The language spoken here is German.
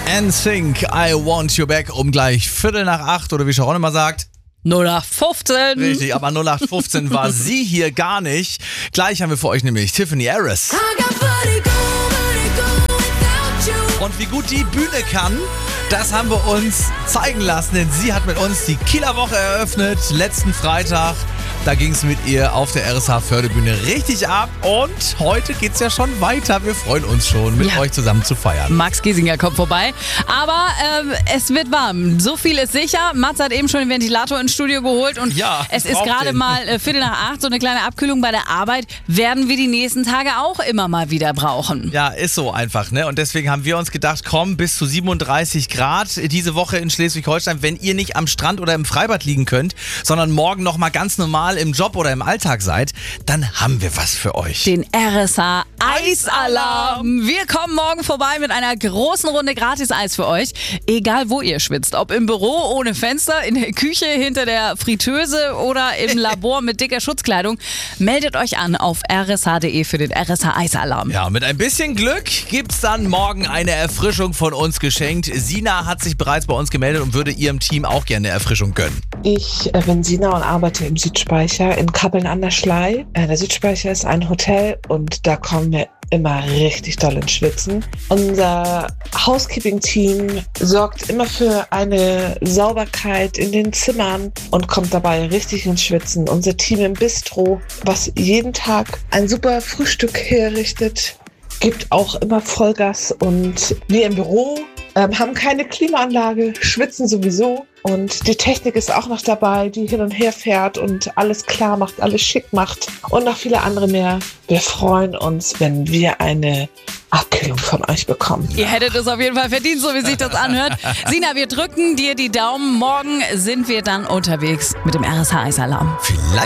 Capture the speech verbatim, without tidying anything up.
N Sync, I Want You Back um gleich Viertel nach acht oder wie Sharon immer sagt. null acht fünfzehn. Richtig, aber null acht fünfzehn war sie hier gar nicht. Gleich haben wir für euch nämlich Tiffany Harris. Und wie gut die Bühne kann, das haben wir uns zeigen lassen, denn sie hat mit uns die Kieler Woche eröffnet, letzten Freitag. Da ging es mit ihr auf der R S H-Förderbühne richtig ab und heute geht's ja schon weiter. Wir freuen uns schon, mit ja. euch zusammen zu feiern. Max Giesinger kommt vorbei, aber ähm, es wird warm. So viel ist sicher. Mats hat eben schon den Ventilator ins Studio geholt und ja, es ist gerade mal äh, Viertel nach acht. So eine kleine Abkühlung bei der Arbeit werden wir die nächsten Tage auch immer mal wieder brauchen. Ja, ist so einfach, ne? Und deswegen haben wir uns gedacht, komm, bis zu siebenunddreißig Grad diese Woche in Schleswig-Holstein, wenn ihr nicht am Strand oder im Freibad liegen könnt, sondern morgen nochmal ganz normal im Job oder im Alltag seid, dann haben wir was für euch. Den R S H Eisalarm. Wir kommen morgen vorbei mit einer großen Runde Gratis-Eis für euch. Egal wo ihr schwitzt, ob im Büro ohne Fenster, in der Küche hinter der Fritteuse oder im Labor mit dicker Schutzkleidung, meldet euch an auf r s h punkt d e für den R S H Eisalarm. Ja, mit ein bisschen Glück gibt's dann morgen eine Erfrischung von uns geschenkt. Sina hat sich bereits bei uns gemeldet und würde ihrem Team auch gerne eine Erfrischung gönnen. Ich äh, bin Sina und arbeite im Südspeicher in Kappeln an der Schlei. Äh, der Südspeicher ist ein Hotel und da kommen wir immer richtig doll ins Schwitzen. Unser Housekeeping-Team sorgt immer für eine Sauberkeit in den Zimmern und kommt dabei richtig ins Schwitzen. Unser Team im Bistro, was jeden Tag ein super Frühstück herrichtet, gibt auch immer Vollgas. Und wir im Büro ähm, haben keine Klimaanlage, schwitzen sowieso. Und die Technik ist auch noch dabei, die hin und her fährt und alles klar macht, alles schick macht und noch viele andere mehr. Wir freuen uns, wenn wir eine Abkühlung von euch bekommen. Ihr hättet es auf jeden Fall verdient, so wie sich das anhört. Sina, wir drücken dir die Daumen. Morgen sind wir dann unterwegs mit dem R S H Eisalarm. Vielleicht